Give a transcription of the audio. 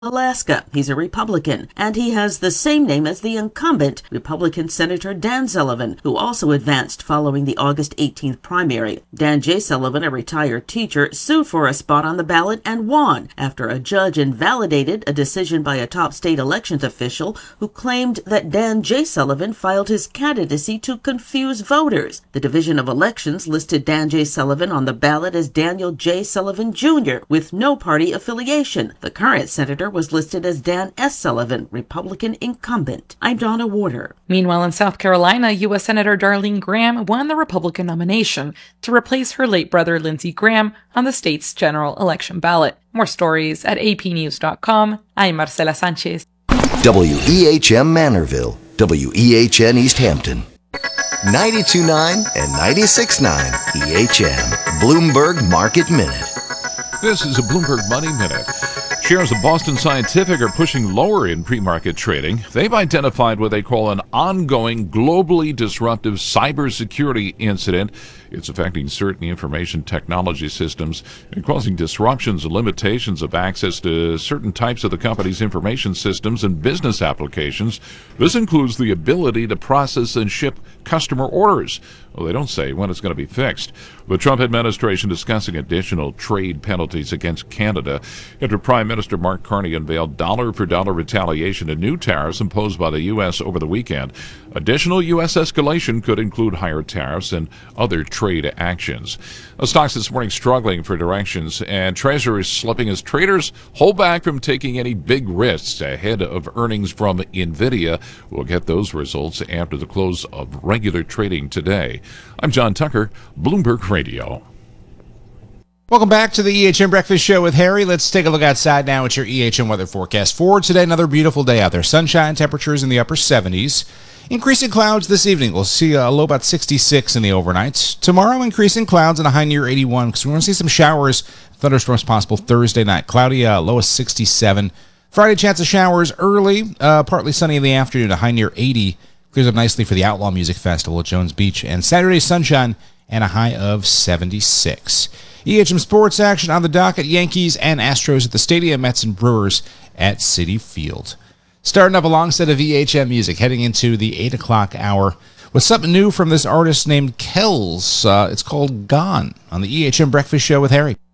Alaska. He's a Republican, and he has the same name as the incumbent Republican Senator Dan Sullivan, who also advanced following the August 18th primary. Dan J. Sullivan, a retired teacher, sued for a spot on the ballot and won after a judge invalidated a decision by a top state elections official who claimed that Dan J. Sullivan filed his candidacy to confuse voters. The Division of Elections listed Dan J. Sullivan on the ballot as Daniel J. Sullivan Jr. with no party affiliation. The current senator was listed as Dan S. Sullivan, Republican incumbent. I'm Donna Warder. Meanwhile, in South Carolina, U.S. Senator Darlene Graham won the Republican nomination to replace her late brother Lindsey Graham on the state's general election ballot. More stories at apnews.com. I'm Marcela Sanchez. WEHM Manorville, WEHN East Hampton. 92.9 and 96.9 EHM. Bloomberg Market Minute. This is a Bloomberg Money Minute. Shares of Boston Scientific are pushing lower in pre-market trading. They've identified what they call an ongoing, globally disruptive cybersecurity incident. It's affecting certain information technology systems and causing disruptions and limitations of access to certain types of the company's information systems and business applications. This includes the ability to process and ship customer orders. Well, they don't say when it's going to be fixed. The Trump administration discussing additional trade penalties against Canada after Prime Minister Mark Carney unveiled dollar-for-dollar retaliation and new tariffs imposed by the U.S. over the weekend. Additional U.S. escalation could include higher tariffs and other trade actions. Stocks this morning struggling for directions, and Treasuries slipping as traders hold back from taking any big risks ahead of earnings from NVIDIA. We'll get those results after the close of regular trading today. I'm John Tucker, Bloomberg Radio. Welcome back to the EHM Breakfast Show with Harry. Let's take a look outside now at your EHM weather forecast for today. Another beautiful day out there. Sunshine, temperatures in the upper 70s. Increasing clouds this evening. We'll see a low about 66 in the overnights. Tomorrow, increasing clouds and a high near 81 because we want to see some showers, thunderstorms possible Thursday night. Cloudy, low of 67. Friday, chance of showers early, partly sunny in the afternoon, a high near 80. Clears up nicely for the Outlaw Music Festival at Jones Beach. And Saturday, sunshine and a high of 76. EHM sports action on the docket. Yankees and Astros at the stadium. Mets and Brewers at Citi Field. Starting up a long set of EHM music, heading into the 8 o'clock hour with something new from this artist named Kells. It's called Gone on the EHM Breakfast Show with Harry.